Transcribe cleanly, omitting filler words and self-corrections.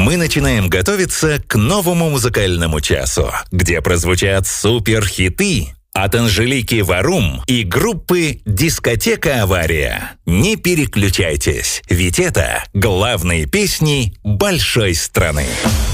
мы начинаем готовиться к новому музыкальному часу, где прозвучат суперхиты от Анжелики Варум и группы «Дискотека Авария». Не переключайтесь, ведь это главные песни большой страны.